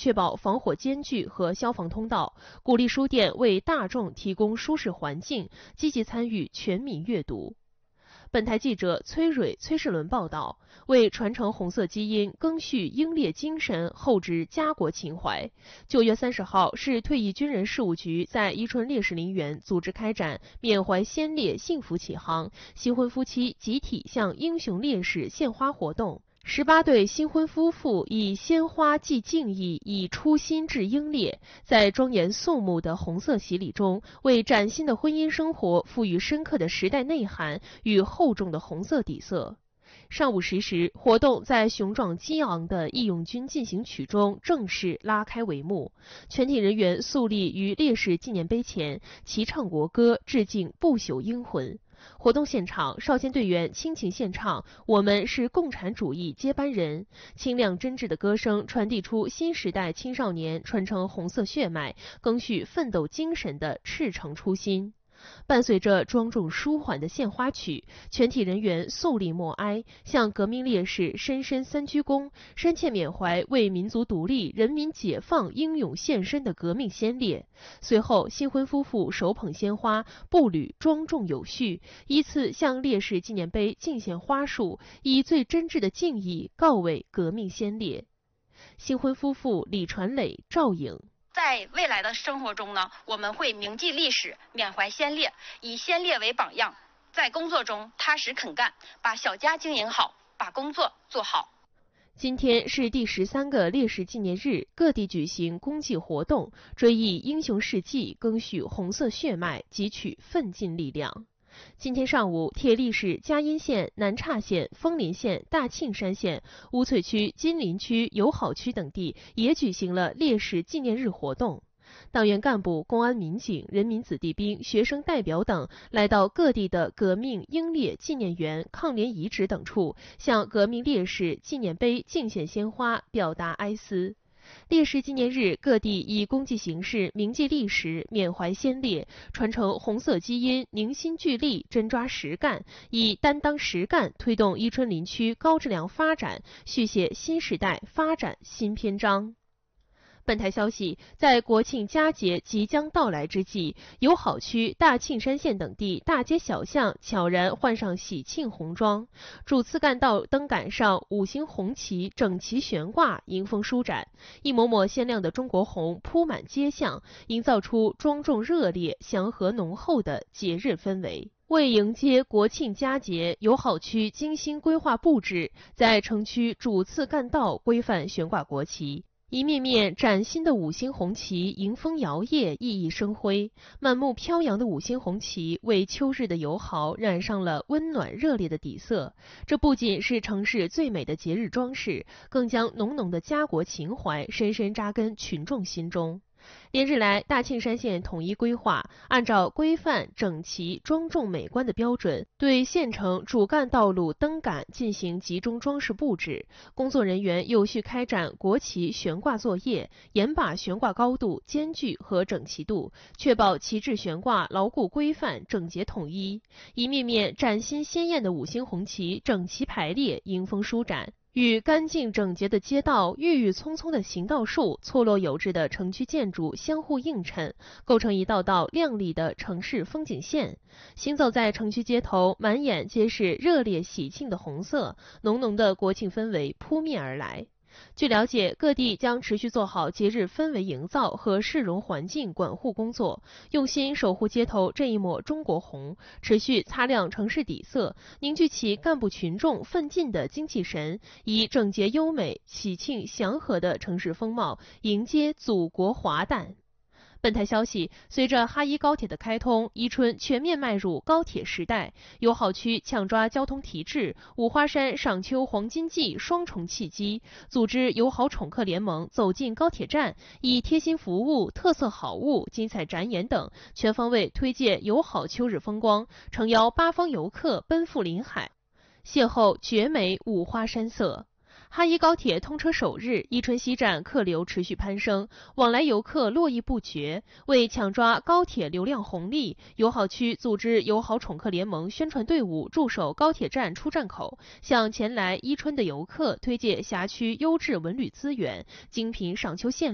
确保防火间距和消防通道，鼓励书店为大众提供舒适环境，积极参与全民阅读。本台记者崔蕊、崔世伦报道，为传承红色基因、赓续英烈精神、厚植家国情怀，9月30号，市退役军人事务局在伊春烈士陵园组织开展缅怀先烈幸福启航，新婚夫妻集体向英雄烈士献花活动。18对新婚夫妇以鲜花寄敬意，以初心致英烈，在庄严肃穆的红色洗礼中，为崭新的婚姻生活赋予深刻的时代内涵与厚重的红色底色。上午10时，活动在雄壮激昂的义勇军进行曲中正式拉开帷幕。全体人员肃立于烈士纪念碑前，齐唱国歌，致敬不朽英魂。活动现场，少先队员倾情献唱“我们是共产主义接班人”，清亮真挚的歌声传递出新时代青少年传承红色血脉、赓续奋斗精神的赤诚初心。伴随着庄重舒缓的献花曲，全体人员肃立默哀，向革命烈士深深3鞠躬，深切缅怀为民族独立、人民解放英勇献身的革命先烈。随后，新婚夫妇手捧鲜花，步履庄重有序，依次向烈士纪念碑敬献花束，以最真挚的敬意告慰革命先烈。新婚夫妇李传磊、赵颖。 在未来的生活中呢，我们会铭记历史，缅怀先烈，以先烈为榜样，在工作中踏实肯干，把小家经营好，把工作做好。 今天是第13个烈士纪念日，各地举行公祭活动，追忆英雄事迹，赓续红色血脉，汲取奋进力量。今天上午，铁力市嘉荫县、南岔县、枫林县、大庆山县、乌翠区、金陵区、友好区等地也举行了烈士纪念日活动。党员干部、公安民警、人民子弟兵、学生代表等来到各地的革命英烈纪念园、抗联遗址等处，向革命烈士纪念碑敬献鲜花，表达哀思。烈士纪念日，各地以公祭形式铭记历史，缅怀先烈，传承红色基因，凝心聚力，真抓实干，以担当实干推动伊春林区高质量发展，续写新时代发展新篇章。本台消息，在国庆佳节即将到来之际，友好区、大庆山县等地大街小巷悄然换上喜庆红装，主次干道灯杆上5星红旗整齐悬挂，迎风舒展，一抹抹鲜亮的中国红铺满街巷，营造出庄重热烈、祥和浓厚的节日氛围。为迎接国庆佳节，友好区精心规划布置，在城区主次干道规范悬挂国旗。一面面崭新的5星红旗迎风摇曳，熠熠生辉。满目飘扬的5星红旗为秋日的友好染上了温暖热烈的底色。这不仅是城市最美的节日装饰，更将浓浓的家国情怀深深扎根群众心中。连日来，大庆山县统一规划，按照规范、整齐、庄重美观的标准，对县城主干道路灯杆进行集中装饰布置。工作人员有序开展国旗悬挂作业，严把悬挂高度、间距和整齐度，确保旗帜悬挂牢固规范、整洁统一。一面面崭新鲜艳的5星红旗整齐排列，迎风舒展。与干净整洁的街道、郁郁葱葱的行道树、错落有致的城区建筑相互映衬，构成一道道亮丽的城市风景线。行走在城区街头，满眼皆是热烈喜庆的红色，浓浓的国庆氛围扑面而来。据了解，各地将持续做好节日氛围营造和市容环境管护工作，用心守护街头这一抹中国红，持续擦亮城市底色，凝聚起干部群众奋进的精气神，以整洁优美、喜庆祥和的城市风貌迎接祖国华诞。本台消息，随着哈伊高铁的开通，伊春全面迈入高铁时代，友好区抢抓交通提质，五花山赏秋黄金季双重契机，组织友好宠客联盟走进高铁站，以贴心服务、特色好物、精彩展演等全方位推介友好秋日风光，诚邀八方游客奔赴临海，邂逅绝美五花山色。哈伊高铁通车首日，伊春西站客流持续攀升，往来游客络绎不绝。为抢抓高铁流量红利，友好区组织友好宠客联盟宣传队伍驻守高铁站出站口，向前来伊春的游客推介辖区优质文旅资源、精品赏秋线路。